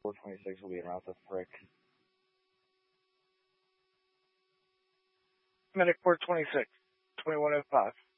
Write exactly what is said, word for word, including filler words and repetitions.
four twenty-six will be en route to Frick. Medic four twenty-six, twenty-one oh five.